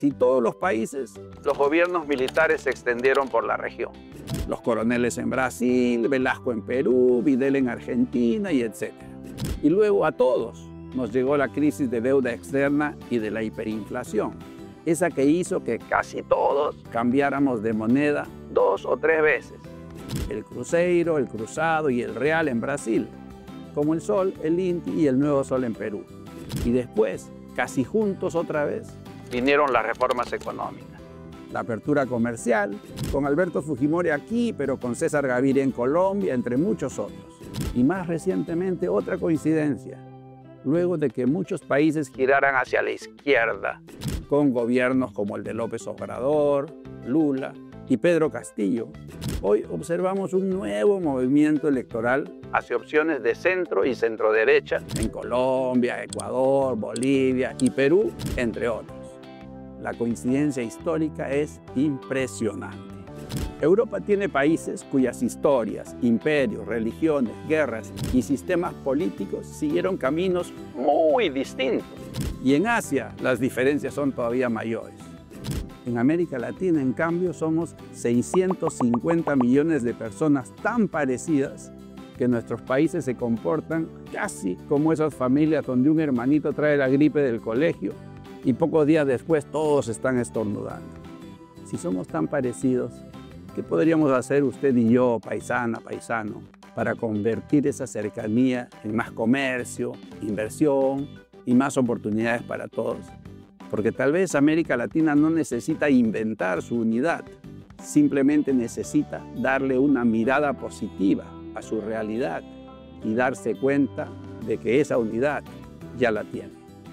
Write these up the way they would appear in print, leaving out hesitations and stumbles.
Y todos los países, los gobiernos militares se extendieron por la región. Los coroneles en Brasil, Velasco en Perú, Videla en Argentina y etc. Y luego a todos nos llegó la crisis de deuda externa y de la hiperinflación. Esa que hizo que casi todos cambiáramos de moneda 2 o 3 veces. El cruzeiro, el cruzado y el real en Brasil, como el sol, el INTI y el nuevo sol en Perú. Y después, casi juntos otra vez, vinieron las reformas económicas. La apertura comercial, con Alberto Fujimori aquí, pero con César Gaviria en Colombia, entre muchos otros. Y más recientemente, otra coincidencia. Luego de que muchos países giraran hacia la izquierda, con gobiernos como el de López Obrador, Lula y Pedro Castillo, hoy observamos un nuevo movimiento electoral hacia opciones de centro y centroderecha en Colombia, Ecuador, Bolivia y Perú, entre otros. La coincidencia histórica es impresionante. Europa tiene países cuyas historias, imperios, religiones, guerras y sistemas políticos siguieron caminos muy distintos. Y en Asia las diferencias son todavía mayores. En América Latina, en cambio, somos 650 millones de personas tan parecidas que nuestros países se comportan casi como esas familias donde un hermanito trae la gripe del colegio y pocos días después todos están estornudando. Si somos tan parecidos, ¿qué podríamos hacer usted y yo, paisana, paisano, para convertir esa cercanía en más comercio, inversión y más oportunidades para todos? Porque tal vez América Latina no necesita inventar su unidad, simplemente necesita darle una mirada positiva a su realidad y darse cuenta de que esa unidad ya la tiene.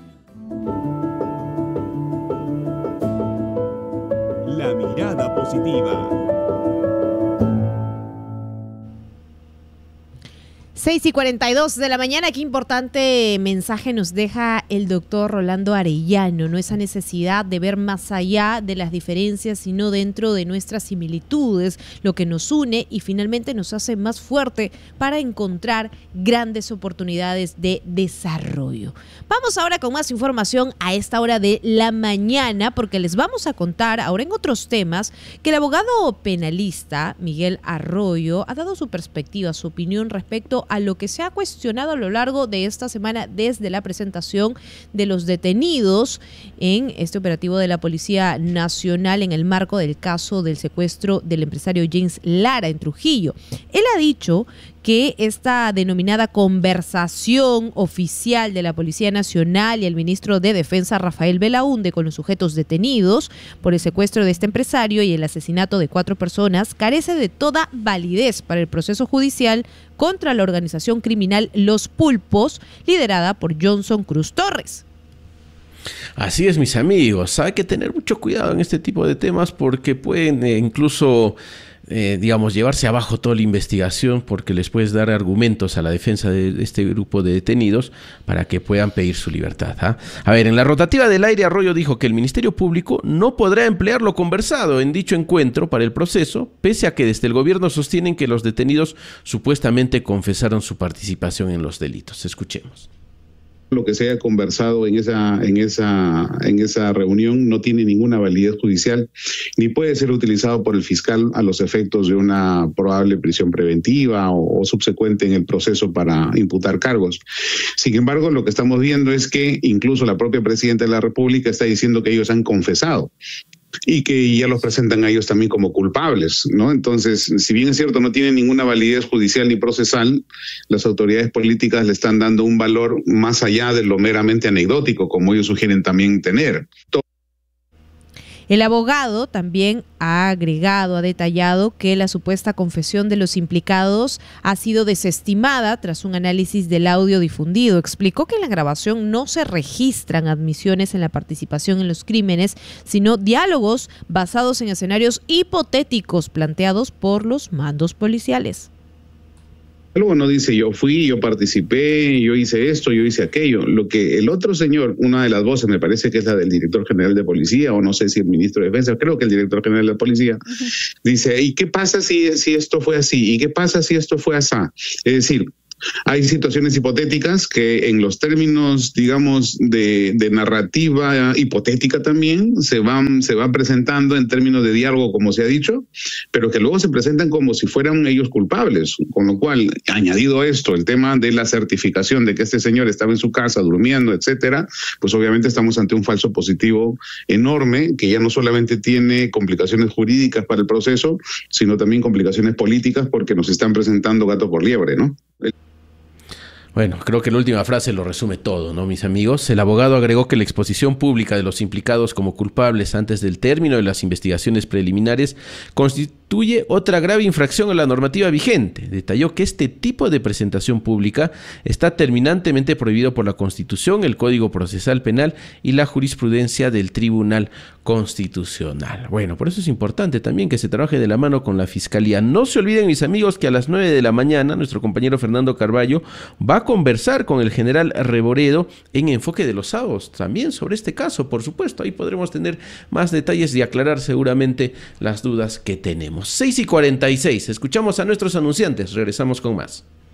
La mirada positiva. 6:42 de la mañana, qué importante mensaje nos deja el doctor Rolando Arellano, ¿no? Esa necesidad de ver más allá de las diferencias, sino dentro de nuestras similitudes, lo que nos une y finalmente nos hace más fuerte para encontrar grandes oportunidades de desarrollo. Vamos ahora con más información a esta hora de la mañana, porque les vamos a contar ahora en otros temas que el abogado penalista Miguel Arroyo ha dado su perspectiva, su opinión respecto a lo que se ha cuestionado a lo largo de esta semana desde la presentación de los detenidos en este operativo de la Policía Nacional en el marco del caso del secuestro del empresario James Lara en Trujillo. Él ha dicho que esta denominada conversación oficial de la Policía Nacional y el ministro de Defensa Rafael Belaúnde con los sujetos detenidos por el secuestro de este empresario y el asesinato de 4 personas carece de toda validez para el proceso judicial contra la organización criminal Los Pulpos, liderada por Johnson Cruz Torres. Así es, mis amigos. Hay que tener mucho cuidado en este tipo de temas porque pueden incluso llevarse abajo toda la investigación, porque les puedes dar argumentos a la defensa de este grupo de detenidos para que puedan pedir su libertad. A ver, en la rotativa del aire, Arroyo dijo que el Ministerio Público no podrá emplear lo conversado en dicho encuentro para el proceso, pese a que desde el gobierno sostienen que los detenidos supuestamente confesaron su participación en los delitos. Escuchemos. Lo que se haya conversado en esa reunión no tiene ninguna validez judicial ni puede ser utilizado por el fiscal a los efectos de una probable prisión preventiva o subsecuente en el proceso para imputar cargos. Sin embargo, lo que estamos viendo es que incluso la propia Presidenta de la República está diciendo que ellos han confesado y que ya los presentan a ellos también como culpables, ¿no? Entonces, si bien es cierto, no tienen ninguna validez judicial ni procesal, las autoridades políticas le están dando un valor más allá de lo meramente anecdótico, como ellos sugieren también tener. El abogado también ha detallado que la supuesta confesión de los implicados ha sido desestimada tras un análisis del audio difundido. Explicó que en la grabación no se registran admisiones en la participación en los crímenes, sino diálogos basados en escenarios hipotéticos planteados por los mandos policiales. Luego no dice yo fui, yo participé, yo hice esto, yo hice aquello. Lo que el otro señor, una de las voces, me parece que es la del director general de policía, o no sé si el ministro de Defensa, creo que el director general de policía, dice, ¿y qué pasa si esto fue así? ¿Y qué pasa si esto fue así? Es decir, Hay situaciones hipotéticas que en los términos, digamos, de narrativa hipotética también se va presentando en términos de diálogo, como se ha dicho, pero que luego se presentan como si fueran ellos culpables, con lo cual, añadido esto, el tema de la certificación de que este señor estaba en su casa durmiendo, etcétera, pues obviamente estamos ante un falso positivo enorme que ya no solamente tiene complicaciones jurídicas para el proceso, sino también complicaciones políticas porque nos están presentando gato por liebre, ¿no? Bueno, creo que la última frase lo resume todo, ¿no, mis amigos? El abogado agregó que la exposición pública de los implicados como culpables antes del término de las investigaciones preliminares constituye otra grave infracción a la normativa vigente. Detalló que este tipo de presentación pública está terminantemente prohibido por la Constitución, el Código Procesal Penal y la jurisprudencia del Tribunal Constitucional. Bueno, por eso es importante también que se trabaje de la mano con la Fiscalía. No se olviden, mis amigos, que a las 9 de la mañana nuestro compañero Fernando Carballo va a conversar con el general Reboredo en Enfoque de los Sábados, también sobre este caso, por supuesto. Ahí podremos tener más detalles y aclarar seguramente las dudas que tenemos. 6:46, escuchamos a nuestros anunciantes, regresamos con más.